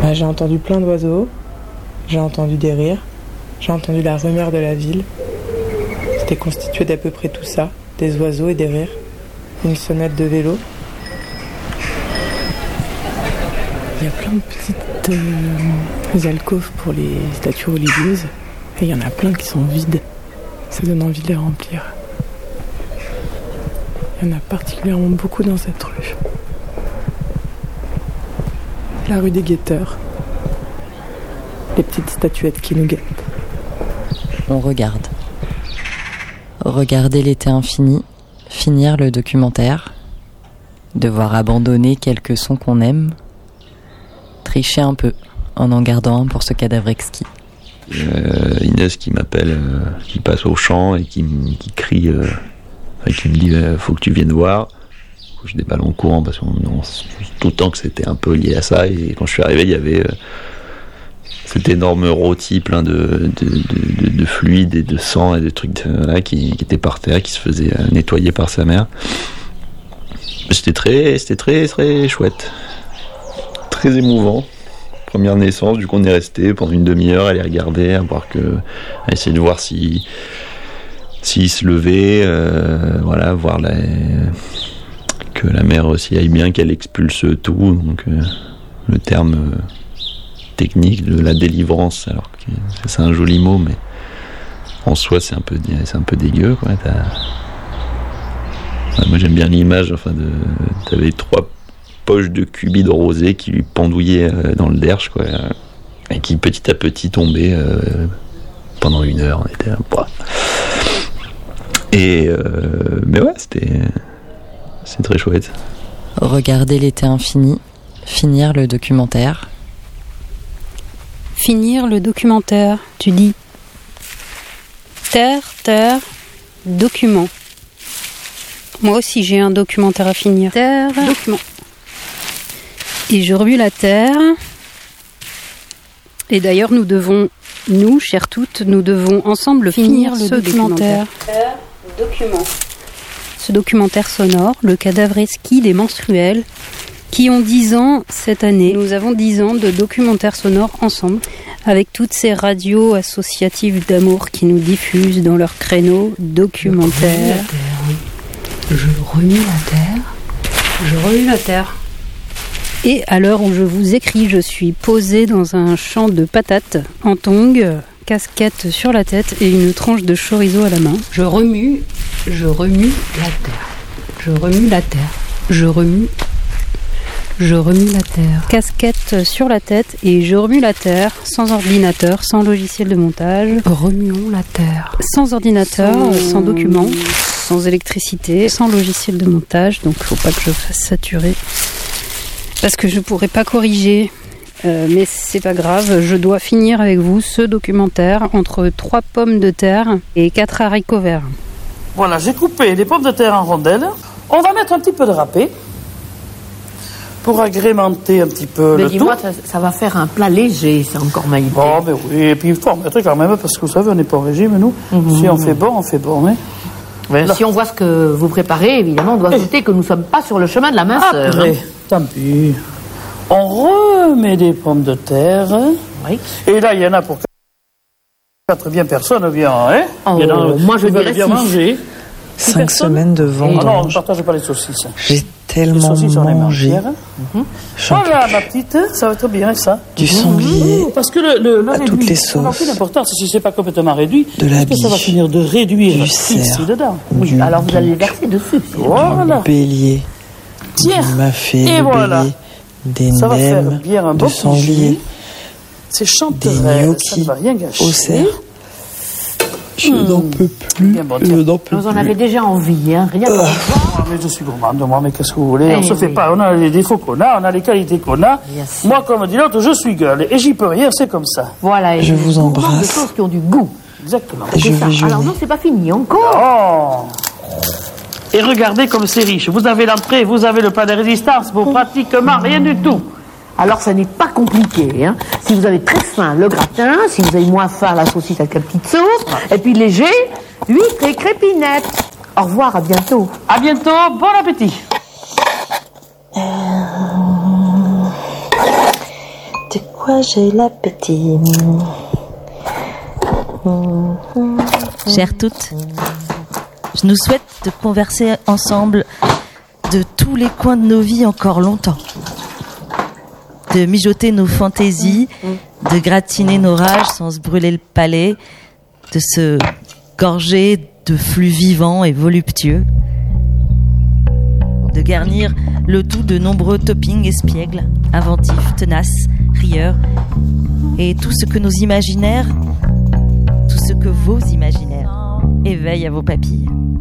J'ai entendu plein d'oiseaux, j'ai entendu des rires, j'ai entendu la rumeur de la ville. C'était constitué d'à peu près tout ça, des oiseaux et des rires. Une sonnette de vélo. Il y a plein de petites alcôves pour les statues religieuses. Et il y en a plein qui sont vides. Ça donne envie de les remplir. Il y en a particulièrement beaucoup dans cette rue. La rue des guetteurs. Les petites statuettes qui nous guettent. On regarde. Regarder l'été infini, finir le documentaire, devoir abandonner quelques sons qu'on aime, tricher un peu en gardant un pour ce cadavre exquis. Inès qui m'appelle, qui passe au champ et qui crie, qui me dit faut que tu viennes voir. Je déballe en courant parce que tout le temps que c'était un peu lié à ça, et quand je suis arrivé il y avait cet énorme rôti plein de fluide et de sang et de trucs qui étaient par terre, qui se faisait nettoyer par sa mère. C'était très chouette, très émouvant. Première naissance, du coup on est resté pendant une demi-heure à les regarder, à essayer de voir s'il se levait, voir que la mère aussi aille bien, qu'elle expulse tout, donc le terme technique de la délivrance, alors que c'est un joli mot, mais en soi c'est un peu dégueu, quoi. Moi j'aime bien l'image, t'avais 3 poches de cubide rosé qui lui pendouillaient dans le derche, quoi, et qui petit à petit tombaient pendant 1 heure. On était là, mais ouais, c'est très chouette. Regarder l'été infini, finir le documentaire. Finir le documentaire, tu dis. Terre, document. Moi aussi j'ai un documentaire à finir. Terre, document. Et je remue la terre. Et d'ailleurs nous, chères toutes, nous devons ensemble finir ce documentaire. Terre, document. Ce documentaire sonore, le cadavre exquis des menstruels, qui ont 10 ans cette année. Nous avons 10 ans de documentaires sonores ensemble, avec toutes ces radios associatives d'amour qui nous diffusent dans leurs créneaux documentaires. Je remue la terre. Et à l'heure où je vous écris, je suis posée dans un champ de patates en tongs, casquette sur la tête et une tranche de chorizo à la main. Je remue la terre. Je remue la terre. Casquette sur la tête et je remue la terre, sans ordinateur, sans logiciel de montage. Remuons la terre. Sans ordinateur, sans document, sans électricité, sans logiciel de montage. Donc faut pas que je fasse saturer. Parce que je pourrais pas corriger. Mais c'est pas grave, je dois finir avec vous ce documentaire entre 3 pommes de terre et 4 haricots verts. Voilà, j'ai coupé les pommes de terre en rondelles. On va mettre un petit peu de râpé pour agrémenter un petit peu le tout. Dis-moi, ça va faire un plat léger, c'est encore ma idée. Oh, ben oui, et puis il faut en mettre quand même, parce que vous savez, on n'est pas au régime, nous. Si on fait bon, on fait bon. Mais... Si on voit ce que vous préparez, évidemment, on doit noter que nous ne sommes pas sur le chemin de la minceur. Après, tant pis. On remet des pommes de terre. Oui. Et là, il y en a pour 4 bien personnes, bien, hein. Moi, je dirais bien 6. manger. 5 semaines de Ah non, on vendange. ne partage pas les saucisses. J'ai tellement mangé. Voilà, ma petite, ça va être bien, ça. Du sanglier parce que le à réduit, toutes les ça n'a sauces. aucune importance si c'est pas complètement réduit. De la parce que ça va biche, finir de réduire du ici cerf, dedans. du Alors vous allez bouc, verser dessus. Voilà. du bélier, Tiens. du mafé, Et de voilà. bélier, des Ça va faire nems, bien un de beau sanglier, C'est des chanterelle, ça ne gnocchis va rien gâcher. au cerf. Je n'en peux plus, Bien bon, je tiens. n'en peux Vous en plus. avez déjà envie, hein. Rien Ah, mais je suis gourmande, moi, mais qu'est-ce que vous voulez? On se fait oui. pas, on a les défauts qu'on a, on a les qualités qu'on a. Bien sûr. Moi, comme dit l'autre, je suis gueule, et j'y peux rien, c'est comme ça. Voilà. et Je vous on mange embrasse. Des choses qui ont du goût. Exactement. Et je C'est ça. vais jeûner. Alors non, c'est pas fini encore. Oh! Et regardez comme c'est riche. Vous avez l'entrée, vous avez le plat de résistance, pour pratiquement rien du tout. Alors ça n'est pas compliqué, hein. Si vous avez très faim, le gratin. Si vous avez moins faim, la saucisse avec la petite sauce. Et puis léger, huîtres et crépinettes. Au revoir, à bientôt. À bientôt, bon appétit. De quoi j'ai l'appétit. Chères toutes, je nous souhaite de converser ensemble de tous les coins de nos vies encore longtemps. De mijoter nos fantaisies, de gratiner nos rages sans se brûler le palais, de se gorger de flux vivants et voluptueux, de garnir le tout de nombreux toppings espiègles, inventifs, tenaces, rieurs, et tout ce que nos imaginaires, tout ce que vos imaginaires éveillent à vos papilles.